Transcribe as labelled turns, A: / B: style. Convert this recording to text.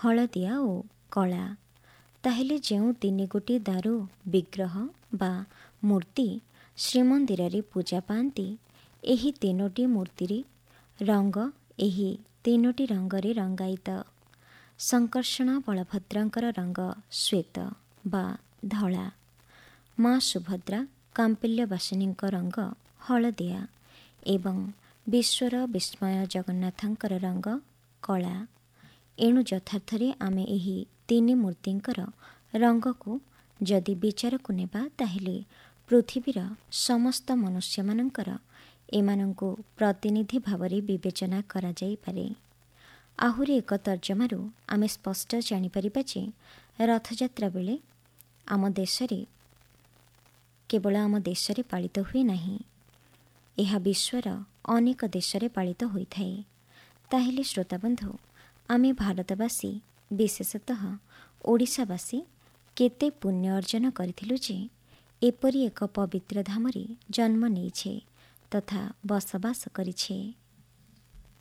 A: ହଳଦିଆ ଓ କଳା। ତାହେଲେ ଯେଉଁ ତିନି ଗୋଟି ଦାରୁ ବିଗ୍ରହ ବା ମୂର୍ତ୍ତି ଶ୍ରୀମନ୍ଦିରରେ ପୂଜା ପାଆନ୍ତି, ଏହି ତିନୋଟି ମୂର୍ତ୍ତିରେ ରଙ୍ଗ ଏହି ତିନୋଟି ରଙ୍ଗରେ ରଙ୍ଗାୟିତ। ଶଙ୍କର୍ଷଣ ବଳଭଦ୍ରଙ୍କର ରଙ୍ଗ ଶ୍ୱେତ ବା ଧଳା, ମା ସୁଭଦ୍ରା କାମ୍ପଲ୍ୟବାସିନୀଙ୍କ ରଙ୍ଗ ହଳଦିଆ ଏବଂ ବିଶ୍ୱର ବିସ୍ମୟ ଜଗନ୍ନାଥଙ୍କର ରଙ୍ଗ କଳା। ଏଣୁ ଯଥାର୍ଥରେ ଆମେ ଏହି ତିନି ମୂର୍ତ୍ତିଙ୍କର ରଙ୍ଗକୁ ଯଦି ବିଚାରକୁ ନେବା, ତାହେଲେ ପୃଥିବୀର ସମସ୍ତ ମନୁଷ୍ୟମାନଙ୍କର ଏମାନଙ୍କୁ ପ୍ରତିନିଧି ଭାବରେ ବିବେଚନା କରାଯାଇପାରେ। ଆହୁରି ଏକ ତର୍ଜମାରୁ ଆମେ ସ୍ପଷ୍ଟ ଜାଣିପାରିବା ଯେ ରଥଯାତ୍ରା ବେଳେ ଆମ ଦେଶରେ କେବଳ ଆମ ଦେଶରେ ପାଳିତ ହୁଏ ନାହିଁ, ଏହା ବିଶ୍ୱର ଅନେକ ଦେଶରେ ପାଳିତ ହୋଇଥାଏ। ତାହେଲେ ଶ୍ରୋତାବନ୍ଧୁ, ଆମେ ଭାରତବାସୀ, ବିଶେଷତଃ ଓଡ଼ିଶାବାସୀ କେତେ ପୁଣ୍ୟ ଅର୍ଜନ କରିଥିଲୁ ଯେ ଏପରି ଏକ ପବିତ୍ର ଧାମରେ ଜନ୍ମ ନେଇଛେ ତଥା ବସବାସ କରିଛେ।